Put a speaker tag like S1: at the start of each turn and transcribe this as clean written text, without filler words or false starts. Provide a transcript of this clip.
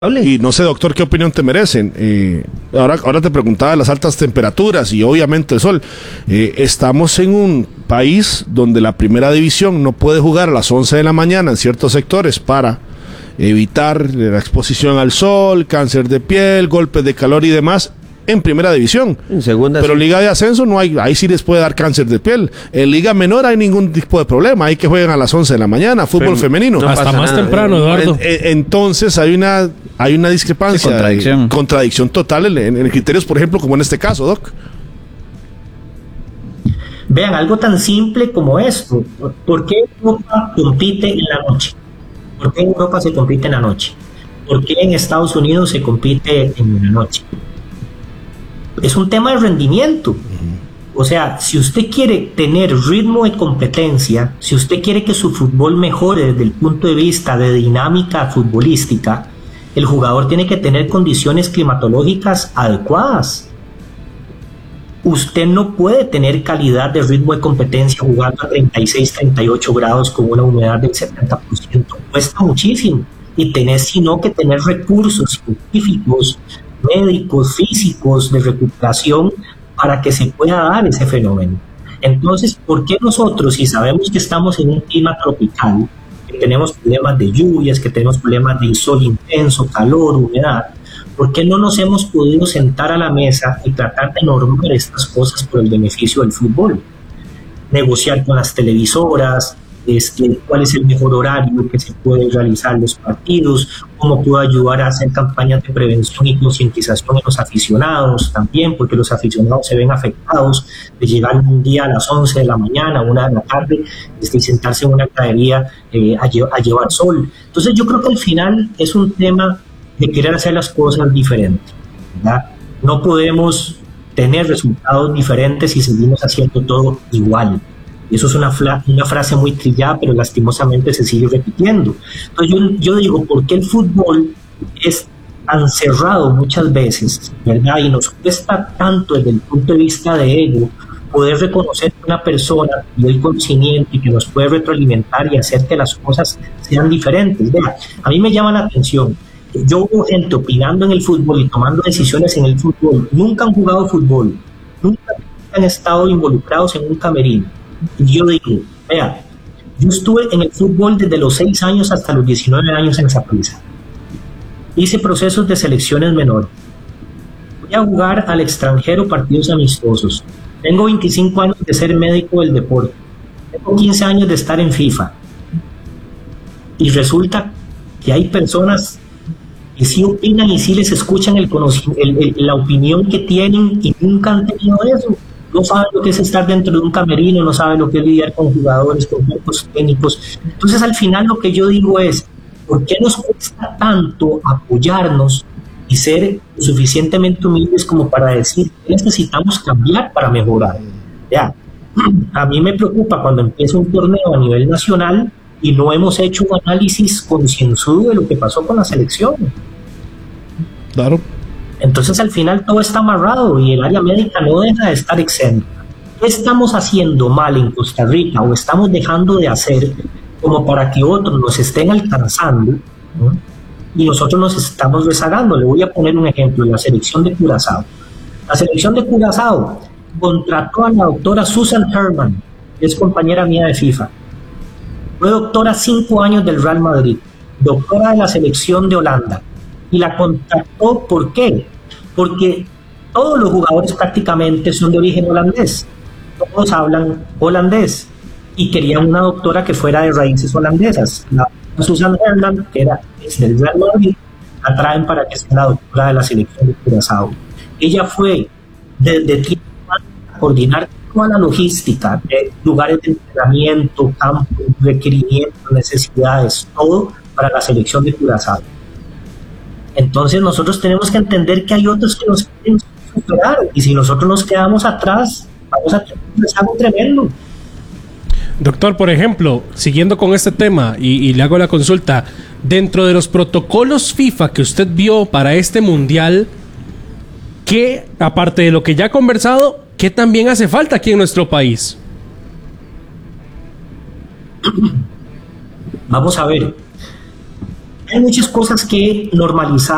S1: Y no sé, doctor, ¿qué opinión te merecen? Ahora te preguntaba de las altas temperaturas y obviamente el sol. Estamos en un país donde la primera división no puede jugar a las 11 de la mañana en ciertos sectores para evitar la exposición al sol, cáncer de piel, golpes de calor y demás. En primera división,
S2: en segunda,
S1: pero
S2: sí.
S1: Liga de Ascenso no hay, ahí sí les puede dar cáncer de piel. En Liga Menor hay ningún tipo de problema, hay que jueguen a las 11 de la mañana, fútbol femenino.
S3: No hasta más nada, temprano, Eduardo.
S1: Entonces hay una discrepancia,
S2: sí,
S1: contradicción total en criterios, por ejemplo, como en este caso, Doc.
S4: Vean, algo tan simple como esto. ¿Por qué Europa compite en la noche? ¿Por qué en Europa se compite en la noche? ¿Por qué en Estados Unidos se compite en la noche? Es un tema de rendimiento. O sea, si usted quiere tener ritmo de competencia, si usted quiere que su fútbol mejore desde el punto de vista de dinámica futbolística, el jugador tiene que tener condiciones climatológicas adecuadas. Usted no puede tener calidad de ritmo de competencia jugando a 36, 38 grados con una humedad del 70%. Cuesta muchísimo. Y tenés sino que tener recursos científicos, médicos, físicos de recuperación para que se pueda dar ese fenómeno. Entonces, ¿por qué nosotros, si sabemos que estamos en un clima tropical, que tenemos problemas de lluvias, que tenemos problemas de sol intenso, calor, humedad, por qué no nos hemos podido sentar a la mesa y tratar de normar estas cosas por el beneficio del fútbol? Negociar con las televisoras, cuál es el mejor horario que se puede realizar los partidos, cómo puedo ayudar a hacer campañas de prevención y concientización en los aficionados también, porque los aficionados se ven afectados de llegar un día a las 11 de la mañana, 1 de la tarde, y sentarse en una gradería a llevar sol. Entonces yo creo que al final es un tema de querer hacer las cosas diferentes, ¿verdad? No podemos tener resultados diferentes si seguimos haciendo todo igual. Eso es una frase muy trillada, pero lastimosamente se sigue repitiendo. Entonces yo digo, ¿por qué el fútbol es tan cerrado muchas veces, verdad? Y nos cuesta tanto desde el punto de vista de ego poder reconocer que una persona muy consciente y que nos puede retroalimentar y hacer que las cosas sean diferentes. Vea, a mí me llama la atención. Yo veo gente opinando en el fútbol y tomando decisiones en el fútbol. Nunca han jugado fútbol, nunca han estado involucrados en un camerino. Y yo digo, vea, yo estuve en el fútbol desde los 6 años hasta los 19 años en Saprissa. Hice procesos de selecciones menores. Voy a jugar al extranjero partidos amistosos. Tengo 25 años de ser médico del deporte. Tengo 15 años de estar en FIFA. Y resulta que hay personas que sí opinan y sí les escuchan la opinión que tienen y nunca han tenido eso. No saben lo que es estar dentro de un camerino, no saben lo que es lidiar con jugadores, con cuerpos técnicos. Entonces al final lo que yo digo es, ¿por qué nos cuesta tanto apoyarnos y ser suficientemente humildes como para decir que necesitamos cambiar para mejorar? Ya, a mí me preocupa cuando empieza un torneo a nivel nacional y no hemos hecho un análisis concienzudo de lo que pasó con la selección.
S1: Claro.
S4: Entonces al final todo está amarrado y el área médica no deja de estar exenta. ¿Qué estamos haciendo mal en Costa Rica o estamos dejando de hacer como para que otros nos estén alcanzando, ¿no? Y nosotros nos estamos rezagando? Le voy a poner un ejemplo, la selección de Curazao. La selección de Curazao contrató a la doctora Susan Herman, que es compañera mía de FIFA. Fue doctora 5 años del Real Madrid, doctora de la selección de Holanda. Y la contactó, ¿por qué? Porque todos los jugadores prácticamente son de origen holandés, todos hablan holandés y querían una doctora que fuera de raíces holandesas. La Susan Herman, que era del Real Madrid, la traen para que sea la doctora de la selección de Curazao. Ella fue desde Tijuana a coordinar toda la logística de lugares de entrenamiento, campos, requerimientos, necesidades, todo para la selección de Curazao. Entonces nosotros tenemos que entender que hay otros que nos quieren superar y si nosotros nos quedamos atrás vamos a tener un rezago tremendo.
S3: Doctor, por ejemplo, siguiendo con este tema y le hago la consulta, dentro de los protocolos FIFA que usted vio para este mundial, ¿qué, aparte de lo que ya ha conversado, qué también hace falta aquí en nuestro país?
S4: Vamos a ver, hay muchas cosas que normalizar